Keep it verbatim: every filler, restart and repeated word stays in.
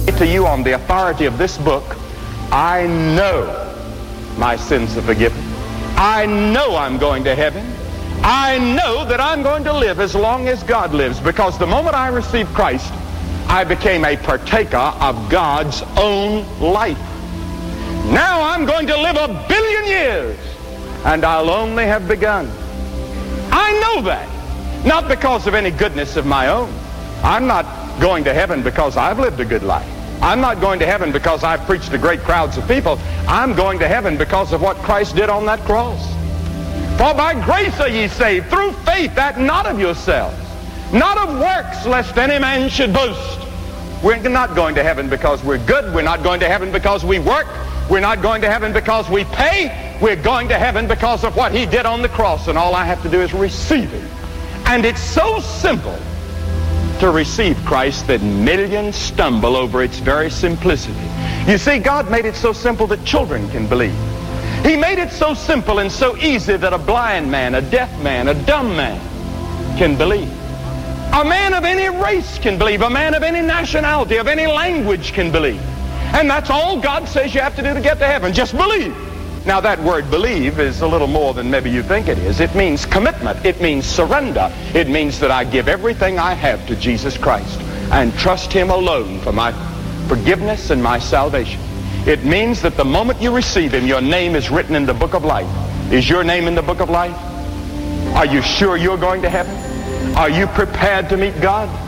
To you on the authority of this book, I know my sins are forgiven. I know I'm going to heaven. I know that I'm going to live as long as God lives, because the moment I received Christ, I became a partaker of God's own life. Now I'm going to live a billion years, and I'll only have begun. I know that, not because of any goodness of my own. I'm not going to heaven because I've lived a good life. I'm not going to heaven because I've preached to great crowds of people. I'm going to heaven because of what Christ did on that cross. For by grace are ye saved, through faith, that not of yourselves, not of works, lest any man should boast. We're not going to heaven because we're good. We're not going to heaven because we work. We're not going to heaven because we pay. We're going to heaven because of what he did on the cross, and all I have to do is receive it. And it's so simple to receive Christ that millions stumble over its very simplicity. You see, God made it so simple that children can believe. He made it so simple and so easy that a blind man, a deaf man, a dumb man can believe. A man of any race can believe. A man of any nationality, of any language can believe. And that's all God says you have to do to get to heaven. Just believe. Now that word believe is a little more than maybe you think it is. It means commitment. It means surrender. It means that I give everything I have to Jesus Christ and trust him alone for my forgiveness and my salvation. It means that the moment you receive him, your name is written in the book of life. Is your name in the book of life? Are you sure you're going to heaven? Are you prepared to meet God?